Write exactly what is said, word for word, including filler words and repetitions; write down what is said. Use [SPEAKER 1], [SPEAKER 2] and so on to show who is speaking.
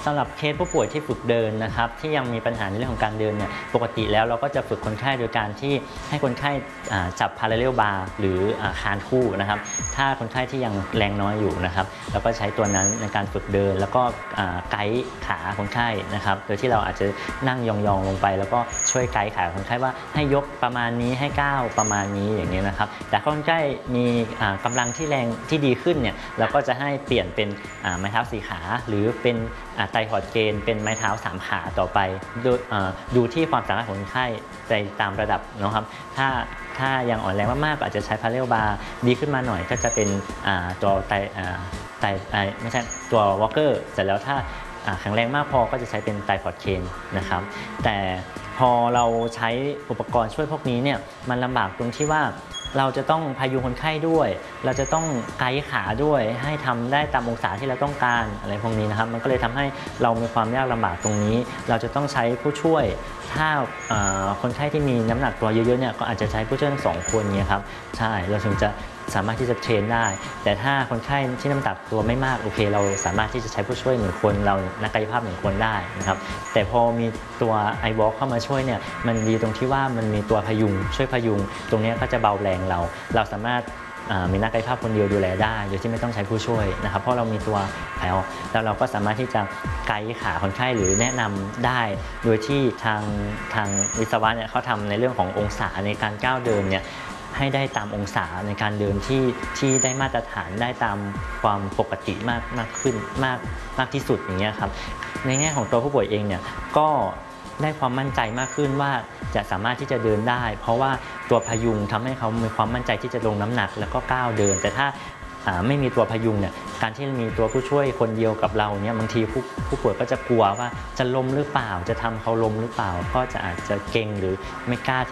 [SPEAKER 1] สำหรับเคสผู้ป่วยที่ฝึกเดินนะครับที่ยังมีปัญหาในเรื่องของการเดินเนี่ยปกติแล้วเราก็จะฝึกคนไข้โดยการที่ให้คนไข้จับ parallel bar หรือคานคู่นะครับถ้าคนไข้ที่ยังแรงน้อยอยู่นะครับเราก็ใช้ตัวนั้นในการฝึกเดินแล้วก็ไกด์ขาคนไข้นะครับโดยที่เราอาจจะนั่งยองๆลงไปแล้วก็ช่วยไกด์ขาคนไข้ว่าให้ยกประมาณนี้ให้ก้าวประมาณนี้อย่างนี้นะครับแต่คนไข้มีกำลังที่แรงที่ดีขึ้นเนี่ยเราก็จะให้เปลี่ยนเป็นไม้เท้าสี่ขาหรือเป็นไตรพอร์ตเกนเป็นไม้เท้าสามขาต่อไปดูที่ความสามารถของคนไข้ในตามระดับนะครับถ้าถ้ายังอ่อนแรงมากๆก็อาจจะใช้พาเรลบาร์ดีขึ้นมาหน่อยก็จะเป็นตัวไตไตไม่ใช่ตัววอล์กเกอร์เสร็จแล้วถ้าแข็งแรงมากพอก็จะใช้เป็นไตรพอร์ตเคนนะครับแต่พอเราใช้อุปกรณ์ช่วยพวกนี้เนี่ยมันลำบากตรงที่ว่าเราจะต้องพยุงคนไข้ด้วยเราจะต้องไกด์ขาด้วยให้ทำได้ตามองศาที่เราต้องการอะไรพวกนี้นะครับมันก็เลยทำให้เรามีความยากลำบากตรงนี้เราจะต้องใช้ผู้ช่วยถ้าคนไข้ที่มีน้ำหนักตัวเยอะๆเนี่ยก็อาจจะใช้ผู้ช่วยทั้งสองคนเนี่ยครับใช่เราถึงจะสามารถที่จะเทรนได้แต่ถ้าคนไข้ที่น้ำหนักตัวไม่มากโอเคเราสามารถที่จะใช้ผู้ช่วยหนึ่งคนเรานักกายภาพหนึ่งคนได้นะครับแต่พอมีตัว ไอ วอล์ก เข้ามาช่วยเนี่ยมันดีตรงที่ว่ามันมีตัวพยุงช่วยพยุงตรงนี้ก็จะเบาแรงเราเราสามารถมีนักกายภาพคนเดียวดูแลได้โดยที่ไม่ต้องใช้ผู้ช่วยนะครับเพราะเรามีตัวแล้วแล้วเราก็สามารถที่จะไกด์ขาคนไข้หรือแนะนำได้โดยที่ทางทางวิศวะเนี่ยเขาทำในเรื่องขององศาในการก้าวเดินเนี่ยให้ได้ตามองศาในการเดินที่ที่ได้มาตรฐานได้ตามความปกติมากมากขึ้นมากมากที่สุดอย่างเงี้ยครับในแง่ของตัวผู้ป่วยเองเนี่ยก็ได้ความมั่นใจมากขึ้นว่าจะสามารถที่จะเดินได้เพราะว่าตัวพยุงทำให้เขามีความมั่นใจที่จะลงน้ำหนักแล้วก็ก้าวเดินแต่ถ้าไม่มีตัวพยุงเนี่ยการที่มีตัวผู้ช่วยคนเดียวกับเราเนี่ยบางทีผู้ผู้ป่วยก็จะกลัวว่าจะล้มหรือเปล่าจะทำเขาล้มหรือเปล่าก็จะอาจจะเกร็งหรือไม่กล้าที่